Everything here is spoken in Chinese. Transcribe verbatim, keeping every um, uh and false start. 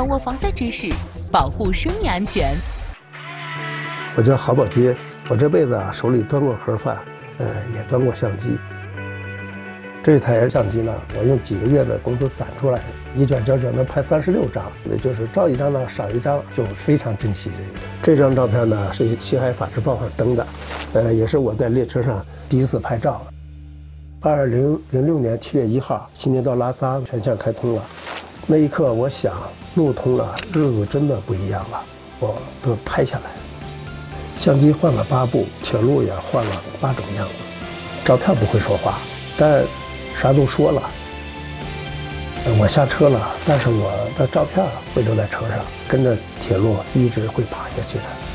掌握防灾知识，保护生命安全。 我叫郝宝杰，我这辈子啊手里端过盒饭，呃，也端过相机。这台相机呢，我用几个月的工资攒出来的，一卷胶卷能拍三十六张，也就是照一张呢少一张，就非常珍惜这个。这张照片呢是西海法制报上登的，呃，也是我在列车上第一次拍照。二零零六年七月一号，新街到拉萨全线开通了，那一刻我想，路通了，日子真的不一样了，我都拍下来。相机换了八部，铁路也换了八种样子，照片不会说话，但啥都说了。我下车了，但是我的照片会留在车上，跟着铁路一直会爬下去的。